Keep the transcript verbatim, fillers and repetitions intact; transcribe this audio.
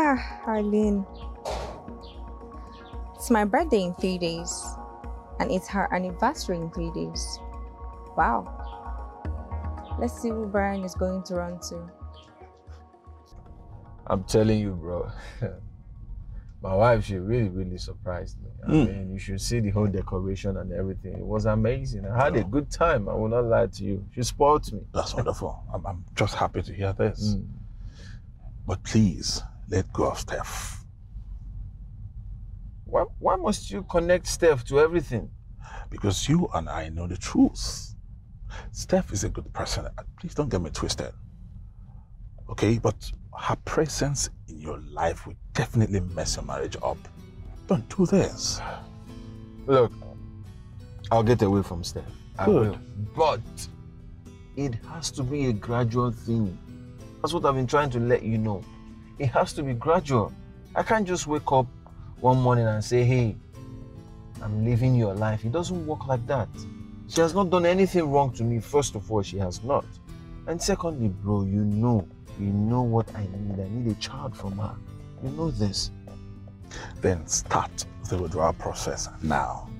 Ah, Arlene, it's my birthday in three days, and it's her anniversary in three days. Wow. Let's see who Brian is going to run to. I'm telling you, bro. My wife, she really, really surprised me. I Mm. mean, you should see the whole decoration and everything. It was amazing. I had a good time. I will not lie to you. She spoiled me. That's wonderful. I'm, I'm just happy to hear this. Mm. But please, let go of Steph. Why, why must you connect Steph to everything? Because you and I know the truth. Steph is a good person. Please don't get me twisted. Okay, but her presence in your life will definitely mess your marriage up. Don't do this. Look, I'll get away from Steph. I Good. will. But it has to be a gradual thing. That's what I've been trying to let you know. It has to be gradual. I can't just wake up one morning and say, hey, I'm living your life. It doesn't work like that. She has not done anything wrong to me. First of all, she has not. And secondly, bro, you know, you know what I need. I need a child from her. You know this. Then start the withdrawal process now.